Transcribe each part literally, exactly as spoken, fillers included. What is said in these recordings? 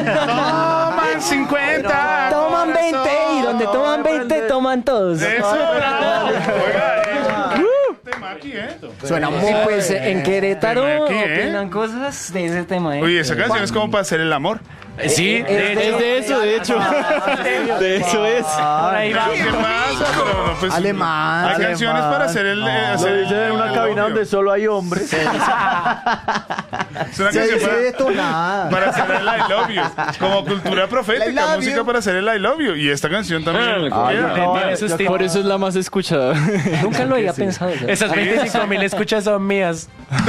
Toman cincuenta. Toman veinte y donde toman veinte toman todos. Eso, oiga, tema aquí, ¿eh? Suena muy pues en Querétaro Tema aquí, ¿eh? opinan cosas de ese tema, ¿eh? Uy, esa canción es como para hacer el amor. Sí, Eh, de, eh, es de eso, de hecho. De eso es. Por ahí va. ¿Qué pasa? Pero, no, pues, Alemán, Hay canciones alemán. para hacer el. eh, hacer Lo el- dicen en una el cabina obvio. donde solo hay hombres. Es una Se canción dice para, detonada. para hacer el I love you. Como cultura I profética, love música you. para hacer el I love you. Y esta canción también. Ah, queda. no, Tiene su yo estilo. Por eso es la más escuchada. Nunca lo había pensado. ¿sabes? Esas veinticinco mil escuchas son mías.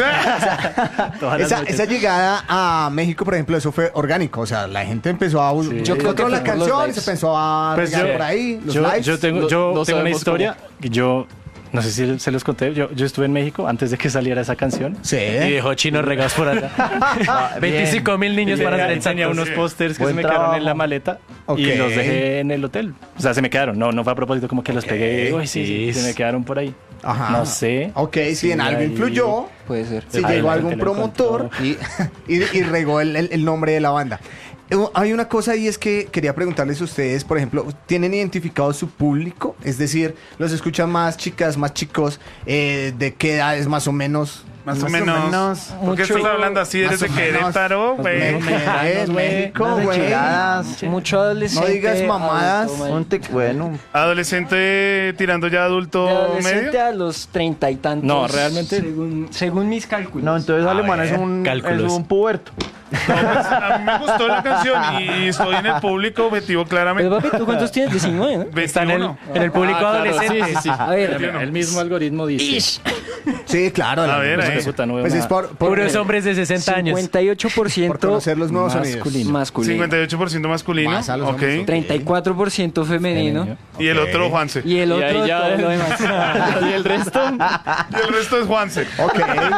Esa, esa llegada a México, por ejemplo, eso fue orgánico. O sea, la gente empezó a. Yo creo que encontró la fue por los canción, likes. se empezó a Pues regar yo- por ahí. Los Yo, likes. yo tengo, No- yo no tengo una sabemos historia. que Yo no sé si se los conté. Yo, yo estuve en México antes de que saliera esa canción. Sí. Y dejó chinos regados por allá. veinticinco mil niños Bien. para hacer. Tenía unos Sí. pósters que Buen se me quedaron trabajo. en la maleta. Ok. Y los dejé en el hotel. O sea, se me quedaron. No, no fue a propósito como que los pegué. Uy, sí, sí, se me quedaron por ahí. Ajá. No sé. Ok, sí, en algo ahí- influyó. Puede ser. Si Ahí llegó la algún gente lo promotor y, y, y regó el, el- el nombre de la banda. Eh, Hay una cosa ahí es que quería preguntarles a ustedes, por ejemplo, ¿tienen identificado su público? Es decir, ¿los escuchan más chicas, más chicos? Eh, ¿De qué edades más o menos? Más o menos. ¿Por qué Mucho- estás hablando así? ¿Eres de más o menos. Querétaro, güey? Me- me- México, Unas güey. enchiladas. Mucho adolescente. No digas mamadas. adulto, Un tic- bueno, Adolescente tirando ya de adulto adolescente medio. a los treinta y tantos. No, realmente- Según, según mis cálculos. no, entonces alemán es un, es cálculos. un puberto. No, pues, a mí me gustó la canción y estoy en el público objetivo Pero claramente. papi, ¿tú cuántos tienes? diecinueve, ¿no? Está en el, veintiuno. en el público Ah, claro, adolescente. sí, sí, sí. A ver, El mismo algoritmo dice. Sí, claro. A la- ver, pues, ahí. Hijo de puta, no veo pues es nada. por, por- Puros hombres de sesenta años. cincuenta y ocho por ciento por conocer los nuevos sonidos. masculino. masculino. cincuenta y ocho por ciento masculino. Más a los Ok. hombres. treinta y cuatro por ciento femenino. Femenino. Y el otro Juanse. Y el Y otro ahí ya- todo lo demás. ¿Y el resto? Y el resto es Juanse. Ok.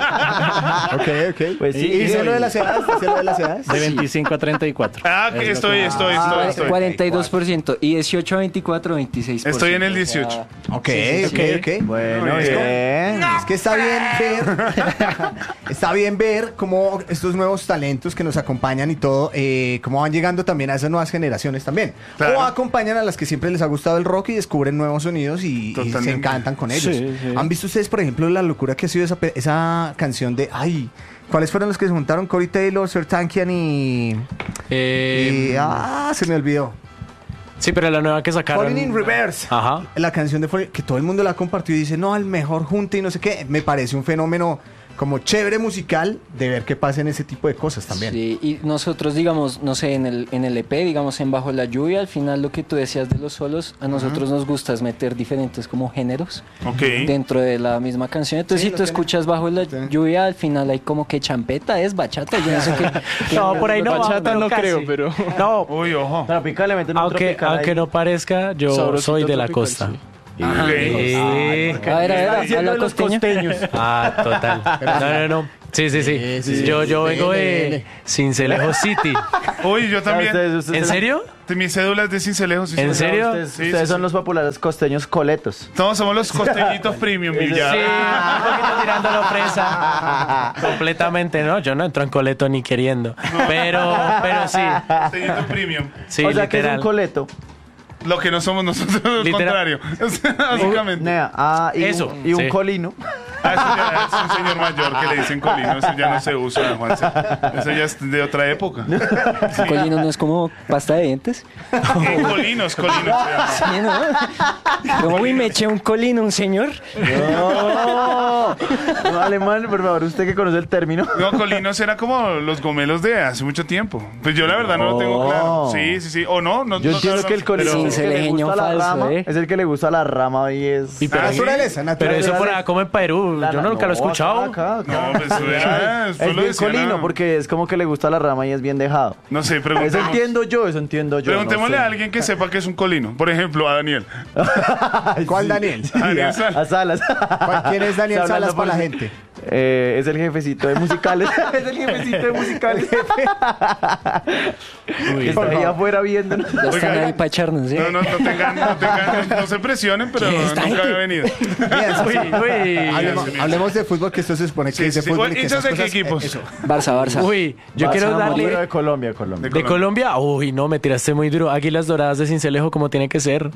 Ok, ok. Pues sí, ¿Y dice y- lo de las edades? ¿Dice lo de las edades? De veinticinco a treinta y cuatro. Ah, que estoy, estoy, estoy, estoy. cuarenta y dos por ciento. Y dieciocho a veinticuatro, veintiséis por ciento. Estoy en el dieciocho. Ok, ok, ok. Bueno, Muy bien. bien. Es que está bien ver, está bien ver cómo estos nuevos talentos que nos acompañan y todo, eh, cómo van llegando también a esas nuevas generaciones también. Claro. O acompañan a las que siempre les ha gustado el rock y descubren nuevos sonidos y, y se Totalmente. encantan con ellos. Sí, sí. ¿Han visto ustedes, por ejemplo, la locura que ha sido esa, pe- esa canción de, ay, ¿cuáles fueron los que se juntaron? Corey Taylor, Sir Tankian y... Eh, y ah, se me olvidó. sí, pero la nueva que sacaron. Falling in Reverse. Ajá. La canción de Falling- que todo el mundo la ha compartido y dice, no, al mejor junte y no sé qué. Me parece un fenómeno como chévere musical de ver qué pasa en ese tipo de cosas también. Sí, y nosotros, digamos, no sé, en el, en el E P, digamos, en Bajo la Lluvia, al final lo que tú decías de los solos, a nosotros nos gusta es meter diferentes como géneros Ok. dentro de la misma canción. Entonces, Sí, si lo tú tiene. escuchas Bajo la Sí. Lluvia, al final hay como que champeta, es bachata, yo no sé qué. No, por ahí no. Bachata pero no casi. creo, pero... No, Uy, ojo. Tropical, le meten un aunque, tropical aunque ahí. no parezca, yo Sabrosito soy de la tropical, costa. sí. Ajá. Ok. Eh. A ver, a ver, diciendo habla de los costeño. costeños. Ah, total. No, no, no. Sí, sí, sí. Sí, sí, sí. Yo, yo vengo Dele, de dele. Cincelejo City. Uy, yo también. Ustedes- ustedes- ¿En serio? Mi cédula es de Cincelejo. sí, ¿En sí. serio? Ustedes, Sí, ustedes sí, son sí. los populares costeños coletos. Todos somos los costeñitos premium y ya. Sí, un poquito tirándolo fresa. Completamente, ¿no? Yo no entro en coleto ni queriendo. Pero, pero sí. Costeñito premium. Sí, o sea, que es literal. un coleto. Lo que no somos nosotros, lo Literal. contrario. O sea, básicamente. Nea, ah, y Eso, un, y un sí. colino. Ah, eso ya es un señor mayor que le dicen colino. Eso ya no se usa, Juanse. Eso ya es de otra época. Colino no es como pasta de dientes. Eh, colinos, colinos. se llama. Sí, ¿no? Como, uy, me eché un colino, un señor. No, no, alemán, por favor, usted que conoce el término. No, colinos era como los gomelos de hace mucho tiempo. Pues yo la verdad no lo tengo No. claro. Sí, sí, sí. O no, no. Yo no, entiendo no, que el colino Pero- es el que le Cincelejeño gusta la falso, rama, ¿eh? es el que le gusta la rama y es... Y pero, Ah, Naturaleza, pero naturaleza. eso por acá como en Perú. La- Yo no, nunca lo he no, escuchado. acá, acá, acá. No, pues eso era. Es Solo bien decían, colino ah, porque es como que le gusta la rama y es bien dejado. No sé, Eso preguntemos. entiendo yo, eso entiendo yo. Preguntémosle no sé. a alguien que sepa que es un colino. Por ejemplo, a Daniel. ¿Cuál Daniel? Daniel a, Salas. a Salas. ¿Cuál- ¿Quién es Daniel Está hablando Salas para la por- gente? Eh, es el jefecito de musicales. Es el jefecito de musicales. Que está ahí afuera viéndonos. Ya están Oiga, ahí para echarnos, ¿sí? No, no, no tengan, no tengan, no se presionen, pero nunca había venido. Bien, Uy, uy. hablemos, sí, sí. hablemos de fútbol, que esto se supone que Sí, es de sí, sí. fútbol. y que ¿Hinchas esas de qué cosas- equipos? Eso. Barça, Barça. Uy, yo Vas quiero a darle... Pero de Colombia, Colombia. De ¿De Colombia? Uy, no, me tiraste muy duro. Águilas Doradas de Cincelejo, como tiene que ser.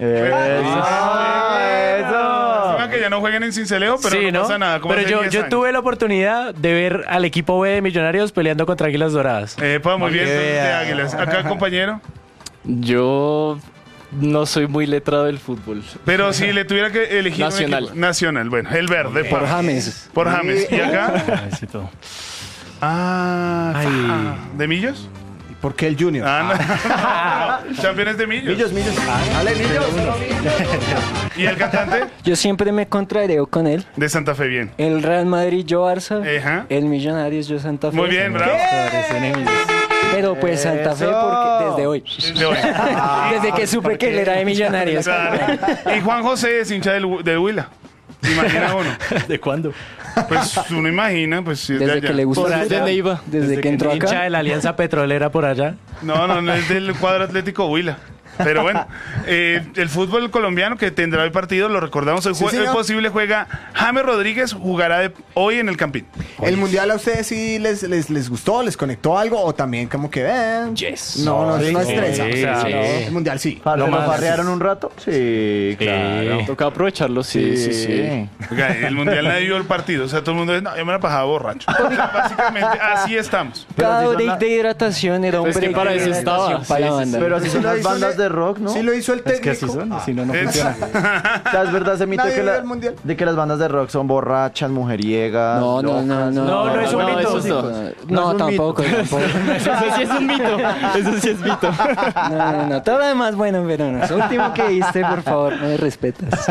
Ah, Eso. Lástima que ya no jueguen en Cincelejo, pero Sí, no, pasa nada. como Pero hace yo, diez yo años. tuve la oportunidad de ver al equipo B de Millonarios peleando contra Águilas Doradas. Epa, muy bien, entonces, de Yeah. Águilas. Acá, compañero. Yo no soy muy letrado del fútbol. Pero si le tuviera que elegir Nacional. un equipo. Nacional, bueno, el verde. Por pa. James. Por James. ¿Y acá? Necesito. Ah, ah, ¿de Millos? ¿Por qué el Junior? Ah, no. Campeones de Millos. Millos, Millos. Dale, Millos. ¿Y el cantante? Yo siempre me contrareo con él. De Santa Fe, bien. El Real Madrid, yo Barça. Ajá. El Millonarios, yo Santa Fe. Muy bien, bravo. Pero pues Santa Fe porque desde hoy. Desde hoy. Desde que supe que él era de Millonarios. Claro. Y Juan José es hincha del, del Huila. Imagina uno. ¿De cuándo? Pues uno imagina, pues si es de Desde allá. que le gusta. Por el ahí fútbol. donde iba. Desde que entró Hincha acá. de la Alianza Petrolera por allá. No, no, no es del cuadro Atlético Huila. Pero bueno, eh, el fútbol colombiano que tendrá el partido, lo recordamos, el, Sí, jue- señor. el posible juega James Rodríguez, jugará de- hoy en el Campín. ¿El mundial a ustedes sí les, les, les gustó, les conectó algo o también como que ven? Yes. No, no, Sí, no sí, estresa. sí, O sea, sí. no, el mundial sí. ¿Lo más- farrearon un rato? Sí, claro. Toca aprovecharlo, sí, sí, sí. Oiga, el mundial nadie vio el partido, o sea, todo el mundo dice, no, yo me la pasaba borracho. O sea, básicamente, así estamos. Cada si son break la- de hidratación era un Pues que break para de eso hidratación estaba. para la Sí, sí, banda. Pero así son Lo las hizo bandas el- de rock, ¿no? Sí lo hizo el Es técnico. que así son, si no, no Es- funciona. O sea, es verdad ese mito Nadie que vio la- el mundial. de que las bandas de rock son borrachas, mujeriegas. No, no, no, no. No, no es un No, mito. eso no. No, No es un tampoco, tampoco. Eso sí es un mito. Eso sí es mito. No, no, no. Todo lo demás bueno, pero no. Eso último que diste, por favor, no me respetas.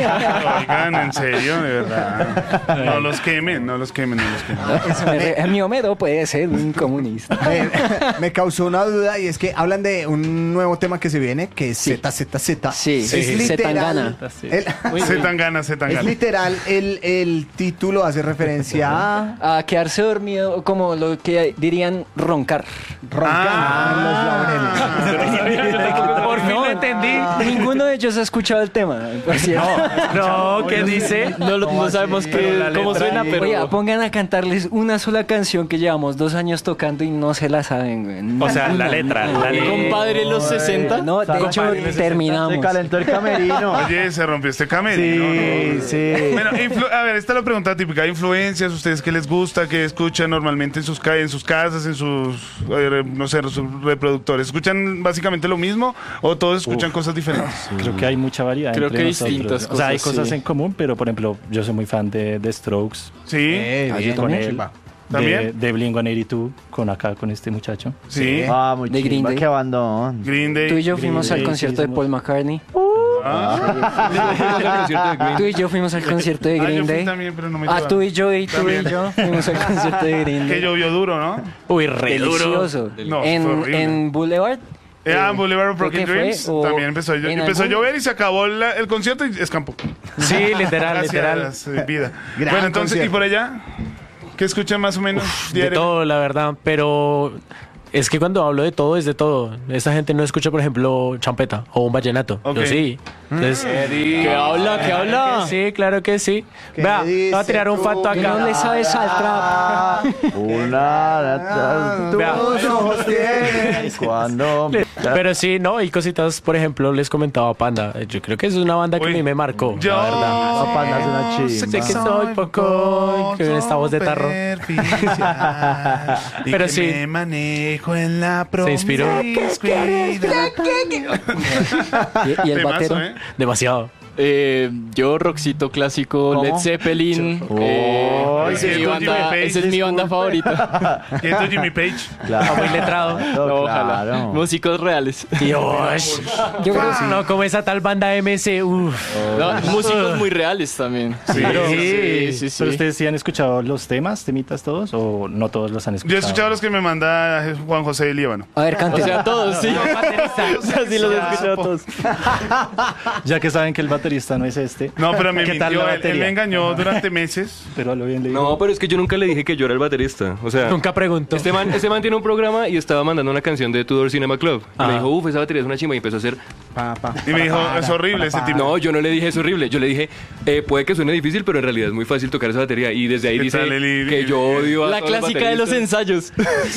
Oigan, en serio, de verdad. No los quemen, no los quemen, no los quemen. Eso me re- Mi Homero puede ser un comunista. Me, me causó una duda y es que hablan de un nuevo tema que se viene, que es Z Z Z. Sí, es sí, literal. Zetangana. el- Se tan ganas, se tan es ganas. literal, el, el título hace referencia a A quedarse dormido, como lo que dirían roncar. roncar en los laureles. Por fin lo entendí. Ninguno de ellos ha escuchado el tema. Por cierto. No, ¿qué dice? No, lo- no sabemos qué, cómo suena, pero... Oiga, pongan a cantarles una sola canción que llevamos dos años tocando y no se la saben, güey. O sea, la letra, la letra. Compadre, los sesenta. No, de hecho, terminamos. Se calentó el camerino. Oye, se rompió este camerino. Sí, ¿no? sí. Bueno, influ- a ver, esta es la pregunta típica. ¿Influencias? ¿Ustedes qué les gusta? ¿Qué escuchan normalmente en sus, ca- en sus casas, en sus, eh, no sé, sus reproductores? ¿Escuchan básicamente lo mismo o todos escuchan cosas diferentes? Creo que hay mucha variedad. Creo entre que nosotros. distintas O sea, hay cosas, cosas sí. en común, pero por ejemplo, yo soy muy fan de, de Strokes. Sí, Eh, bien, con bien, él, chimba. de, ¿También? de Blink ciento ochenta y dos, con acá, con este muchacho. sí. Ah, muy De chimba, Green Day. qué abandón. Green Day. Tú y yo Green fuimos al Day, concierto sí, de somos- Paul McCartney. Ah. Tú y yo fuimos al concierto de Ah, yo Green fui Day. también, pero no me Ah, llevaron. tú y yo y tú También. y yo fuimos al concierto de Green Que Day. llovió duro, ¿no? Uy, re duro. Delicioso. No, fue en, horrible. en Boulevard. Eh, ah, eh, Boulevard of creo Broken que fue, Dreams o también empezó, a llo- en empezó a algún- llover y se acabó la- el concierto y escampó. Sí, literal, literal. Gracias, eh, vida. Gran Bueno, entonces, ¿y concierto. por allá? ¿Qué escuchan más o menos? De diario? todo, la verdad, pero es que cuando hablo de todo es de todo. Esta gente no escucha, por ejemplo, champeta o un vallenato. Ok. Yo sí. Entonces, ¿Qué habla? ¿Qué habla? sí, claro que sí. ¿Qué Vea, voy a dice tirar un tú? facto Que no acá. le sabes al trap. Una. Tus Vea. ojos tienen. Cuando. Pero sí, no, y cositas, por ejemplo, les comentaba Panda. Yo creo que es una banda que Uy. a mí me marcó, Yo la verdad. Papá, no es una sé chimba. que soy poco, que esta voz de tarro. superficial, y Pero que sí. me manejo en la Se inspiró. promiscuidad. Y, y el Temazo, batero. ¿eh? Demasiado. Eh, yo, rockcito clásico, ¿Cómo? Led Zeppelin. eh, Oh, esa es mi siento banda, Jimmy Page, esa es mi banda disculpe. favorita. Siento Jimmy Page. Claro. Muy letrado. No, ojalá. Claro. Músicos reales. Dios. Yo creo que sí. No, como esa tal banda M C. Uff. No, músicos muy reales también. Sí. Pero, sí, sí, sí. ¿Pero ustedes sí han escuchado los temas, temitas todos, o no todos los han escuchado? Yo he escuchado los que me manda Juan José de Líbano. A ver, O cante. sea, todos, sí. O sea, sí los he escuchado todos. Ya que saben que el, bat- baterista no es este. No, pero me ¿Qué tal la mintió, él, él batería? me engañó durante meses. Pero a lo bien le digo. No, pero es que yo nunca le dije que yo era el baterista. O sea, Nunca pregunto. Este man, este man tiene un programa y estaba mandando una canción de Tudor Cinema Club. Y Ah. me dijo, uff, esa batería es una chimba. Y empezó a hacer. Pa, pa, Y me dijo, para, es horrible ese para, tipo. No, yo no le dije es horrible. Yo le dije, eh, puede que suene difícil, pero en realidad es muy fácil tocar esa batería. Y desde ahí ¿Qué dice tal el- que yo odio a La todos los clásica de los bateristas. ensayos.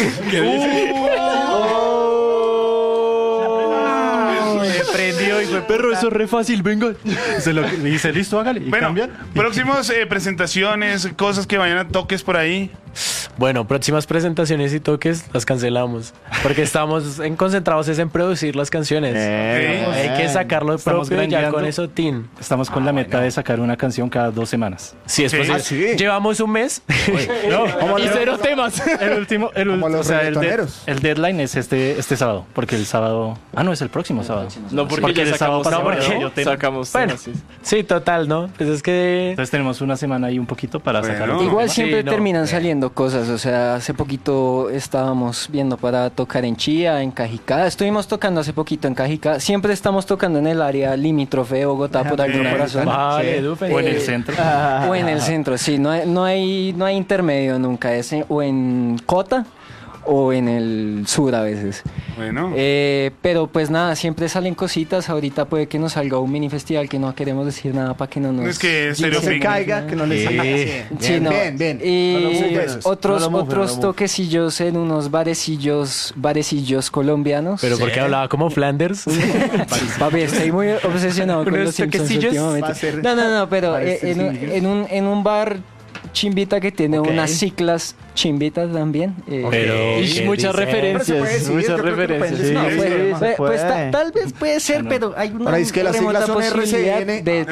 Se prendió y fue Perro, eso es re fácil, venga. Se lo y dice, listo, hágale. Y Bueno, cambian. próximos eh, presentaciones, cosas que vayan a toques por ahí. Bueno, próximas presentaciones y toques las cancelamos. Porque estamos en, concentrados es en producir las canciones. Eh, Sí. Hay que sacarlo Estamos propio y ya grandeando. con eso, tin. Estamos con la meta de sacar una canción cada dos semanas. Si es Sí. posible. Ah, sí. Llevamos un mes. No, Y cero temas. El último, el Como último, los o sea, el, de- reggaetoneros. el deadline es este, este sábado, porque el sábado, ah no, es el próximo sábado. No, porque, Porque ya el sábado sacamos pasado temas, yo ¿no? tengo- Sacamos Bueno, temas, sí. sí, total, ¿no? Pues es que... Entonces tenemos una semana ahí un poquito para Bueno. sacar. No. Igual Sí, siempre no. terminan saliendo cosas, o sea, hace poquito estábamos viendo para tocar en Chía, en Cajicá, estuvimos tocando hace poquito en Cajicá, siempre estamos tocando en el área limítrofe de Bogotá por alguna razón. Vale, Sí. Dufe. O en el Eh, centro. O en el centro, sí, no hay, no hay, no hay intermedio nunca, es en- o en Cota o en el sur a veces. Bueno. Eh, pero pues nada, siempre salen cositas, ahorita puede que nos salga un mini festival que no queremos decir nada para que no nos... Es que Que no se Picnic. caiga, que no le Sí. salga. Sí, Bien, no. bien, bien. Y No lo mueves. otros, No lo mueve, otros no lo mueve. toquecillos en unos barecillos, barecillos colombianos. Pero porque hablaba como Flanders. Papi, estoy muy obsesionado con Unos los Simpsons toquecillos. últimamente. Va a ser- No, no, no, pero eh, parece en, un, sencillo. en, un, en un bar chimbita que tiene Ok. unas ciclas chimbitas también. eh, Pero... Y ¿qué muchas dice? referencias. Pero se puede decir, yo muchas creo que lo pueden referencias. decir. no, Sí, pues, sí, pues, se pues, puede. ta- tal vez puede ser, pero hay una Ahora es que las remota siglas son R C posibilidad N. de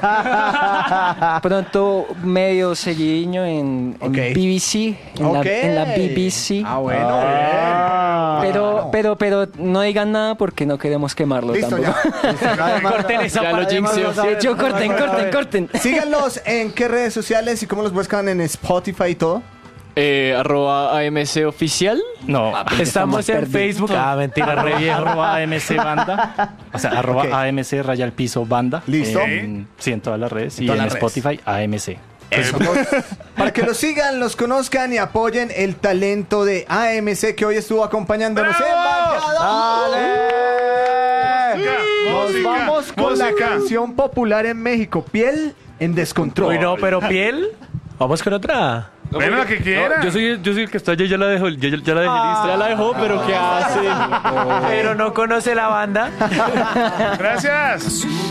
tocar pronto medio seguidillo en, en Ok. B B C, en, Ok. la, en la B B C. Ah, bueno. Ah. bien. Pero, Bueno. pero, pero no digan nada porque no queremos quemarlo Listo, tampoco. ya. Listo, ya. Corten esa Ya lo parte. jinxeó. De hecho, corten, corten, corten. Síganlos en qué redes sociales y cómo los buscan en Spotify y todo. Eh, arroba A M C oficial. No, Estamos en perdidos. Facebook. Ah, mentira, re viejo. arroba A M C banda. O sea, arroba Ok. A M C raya al piso banda. Listo. En- sí, en todas las redes. En Y todas en las redes. Spotify, A M C. Eso. Para que los sigan, los conozcan y apoyen el talento de A M C que hoy estuvo acompañándonos en Bajada. Música, Nos música, vamos con la música. canción popular en México, Piel en Descontrol. Uy, no, pero piel. Vamos con otra. Bueno, la que quiera. yo, soy, yo soy el que está allá y ya la dejo, ya, ya la dejé lista. Ya la dejó, pero ¿qué hace? Pero no conoce la banda. Gracias.